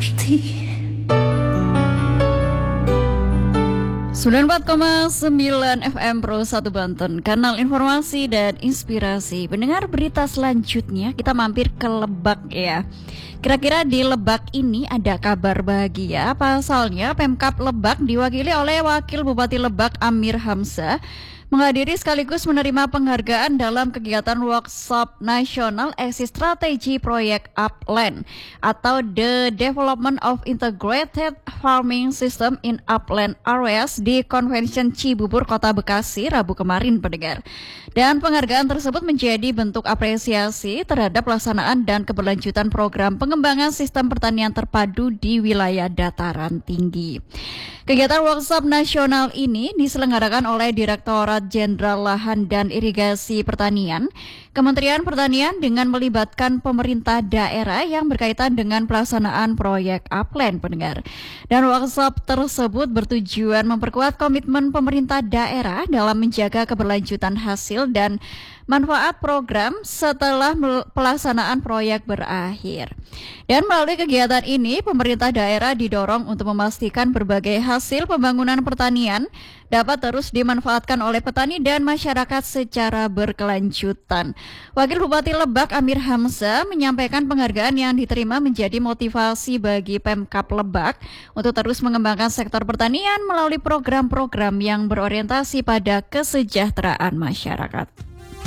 94,9 FM Pro 1 Banten, kanal informasi dan inspirasi. Pendengar berita selanjutnya, kita mampir ke Lebak ya. Kira-kira di Lebak ini ada kabar bahagia. Pasalnya Pemkab Lebak diwakili oleh Wakil Bupati Lebak Amir Hamzah menghadiri sekaligus menerima penghargaan dalam kegiatan workshop nasional Exit Strategi Proyek Upland atau The Development of Integrated Farming System in Upland Areas di Convention Cibubur, Kota Bekasi, Rabu kemarin, pendengar. Dan penghargaan tersebut menjadi bentuk apresiasi terhadap pelaksanaan dan keberlanjutan program pengembangan sistem pertanian terpadu di wilayah dataran tinggi. Kegiatan workshop nasional ini diselenggarakan oleh Direktorat Jenderal Lahan dan Irigasi Pertanian, Kementerian Pertanian dengan melibatkan pemerintah daerah yang berkaitan dengan pelaksanaan proyek Upland, pendengar. Dan workshop tersebut bertujuan memperkuat komitmen pemerintah daerah dalam menjaga keberlanjutan hasil dan manfaat program setelah pelaksanaan proyek berakhir. Dan melalui kegiatan ini, pemerintah daerah didorong untuk memastikan berbagai hasil pembangunan pertanian dapat terus dimanfaatkan oleh petani dan masyarakat secara berkelanjutan. Wakil Bupati Lebak Amir Hamzah menyampaikan penghargaan yang diterima menjadi motivasi bagi Pemkab Lebak untuk terus mengembangkan sektor pertanian melalui program-program yang berorientasi pada kesejahteraan masyarakat.